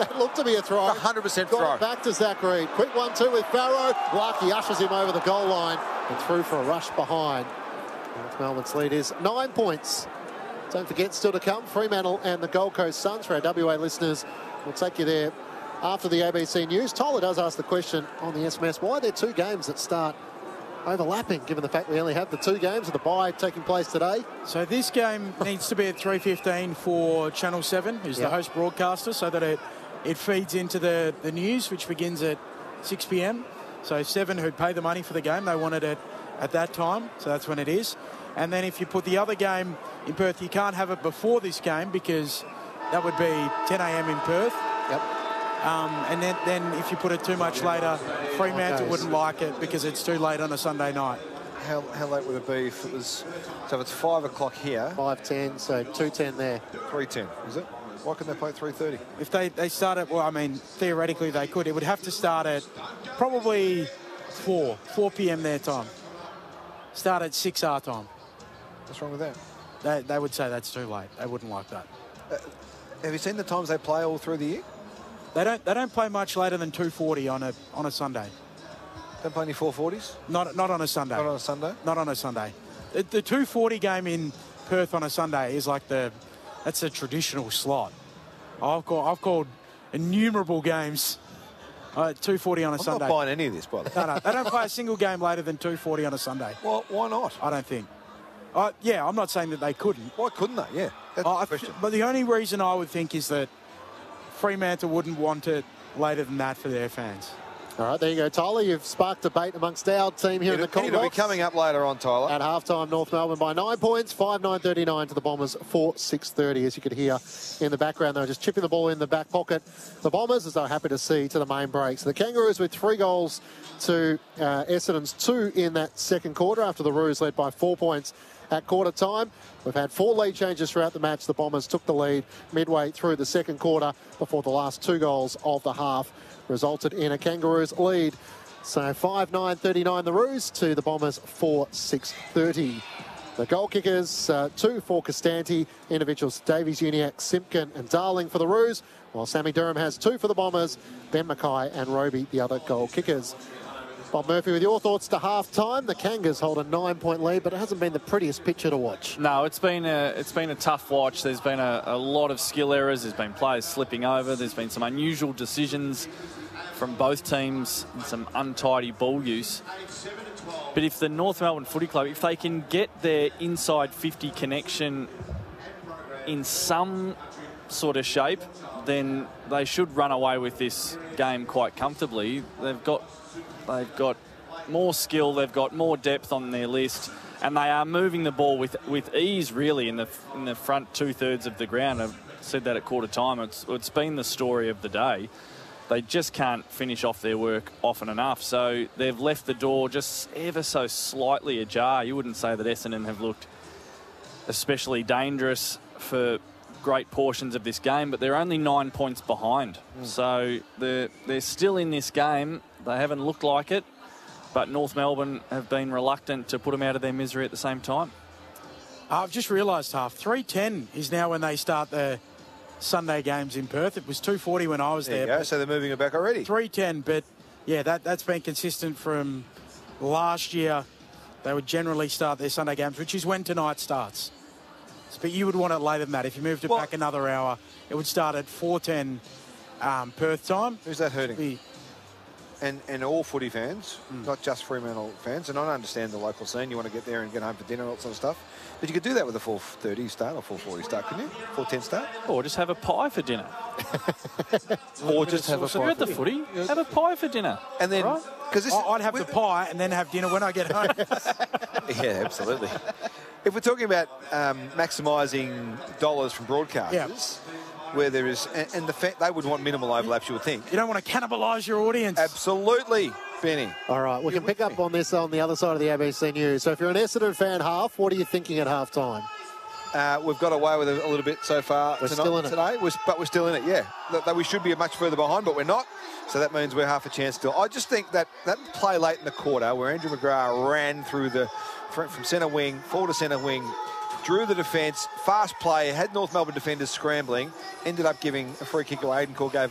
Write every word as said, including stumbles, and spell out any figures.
That looked to be a throw. one hundred percent throw. Got it back to Zach Reed. Quick one two with Farrow. Larkey ushers him over the goal line and through for a rush behind. North Melbourne's lead is nine points. Don't forget, still to come, Fremantle and the Gold Coast Suns. For our W A listeners, we'll take you there after the A B C News. Tyler does ask the question on the S M S, why are there two games that start overlapping, given the fact we only have the two games of the bye taking place today? So this game needs to be at three fifteen for Channel seven, who's yep. the host broadcaster, so that it, it feeds into the, the news, which begins at six p m. So seven, who pay the money for the game, they wanted it at that time, so that's when it is. And then if you put the other game in Perth, you can't have it before this game because that would be ten a m in Perth. Yep. Um, and then, then if you put it too much later, Fremantle Okay. wouldn't like it because it's too late on a Sunday night. How, how late would it be if it was... So if it's five o'clock here... five ten, so two ten there. three ten, is it? Why couldn't they play at three thirty? If they, they start at, well, I mean, theoretically they could. It would have to start at probably four, four p m their time. Start at six our time. What's wrong with that? They, they would say that's too late. They wouldn't like that. Uh, have you seen the times they play all through the year? They don't they don't play much later than two forty on a on a Sunday. Don't play any four forties? Not not on a Sunday. Not on a Sunday? Not on a Sunday. The, the two forty game in Perth on a Sunday is like the that's a traditional slot. I've called I've called innumerable games uh, two forty on a I'm Sunday. not buying any of this, by the way. No, no, they don't play a single game later than two forty on a Sunday. Well, why not? I don't think. Uh, yeah, I'm not saying that they couldn't. Why couldn't they? Yeah, that's Uh, the question. But the only reason I would think is that Fremantle wouldn't want it later than that for their fans. All right, there you go, Tyler. You've sparked debate amongst our team here It'll, in the Cold it'll be Box. coming up later on, Tyler. At halftime, North Melbourne by nine points, five nine thirty-nine to the Bombers, four six thirty, as you could hear in the background. They're just chipping the ball in the back pocket. The Bombers, as they're happy to see, to the main break. So the Kangaroos with three goals to uh, Essendon's two in that second quarter after the Roos led by four points at quarter time. We've had four lead changes throughout the match. The Bombers took the lead midway through the second quarter before the last two goals of the half resulted in a Kangaroos lead. So five nine thirty-nine the Roos to the Bombers four six thirty. The goal kickers, uh, two for Costanti, individuals Davies, Uniacke, Simpkin and Darling for the Roos, while Sammy Durham has two for the Bombers, Ben Mackay and Roby the other goal kickers. Bob Murphy, with your thoughts to half-time. The Kangas hold a nine-point lead, but it hasn't been the prettiest picture to watch. No, it's been a, it's been a tough watch. There's been a, a lot of skill errors. There's been players slipping over. There's been some unusual decisions from both teams and some untidy ball use. But if the North Melbourne Footy Club, if they can get their inside fifty connection in some sort of shape, then they should run away with this game quite comfortably. They've got they've got more skill, they've got more depth on their list, and they are moving the ball with with ease really in the in the front two thirds of the ground. I've said that at quarter time. It's it's been the story of the day. They just can't finish off their work often enough. So they've left the door just ever so slightly ajar. You wouldn't say that Essendon have looked especially dangerous for great portions of this game, but they're only nine points behind. Mm. So they're, they're still in this game. They haven't looked like it, but North Melbourne have been reluctant to put them out of their misery at the same time. I've just realised, half three ten is now when they start the Sunday games in Perth. It was two forty when I was There there. you go. So they're moving it back already. three ten, but yeah, that, that's been consistent from last year. They would generally start their Sunday games, which is when tonight starts. But you would want it later than that. If you moved it well, back another hour, it would start at four ten um, Perth time. Who's that hurting? Be, And, and all footy fans, mm. not just Fremantle fans. And I understand the local scene. You want to get there and get home for dinner and all that sort of stuff. But you could do that with a four thirty start or four forty start, couldn't you? four ten start? Or just have a pie for dinner. Or just have a So pie you're at the footy, have a pie for dinner. And then, because right? I'd have the pie and then have dinner when I get home. Yeah, absolutely. If we're talking about um, maximising dollars from broadcasters, yeah. where there is, and, and the fact they would want minimal overlaps, you would think. You don't want to cannibalise your audience. Absolutely, Benny. All right, we can pick up on this on the other side of the A B C News. So if you're an Essendon fan half, what are you thinking at half-time? Uh, we've got away with it a little bit so far we're tonight, still in today, we're, but we're still in it, yeah. That, that we should be much further behind, but we're not. So that means we're half a chance still. I just think that that play late in the quarter where Andrew McGrath ran through the from, from centre wing, forward to centre wing, drew the defence, fast play, had North Melbourne defenders scrambling, ended up giving a free kick away. Aiden Cole gave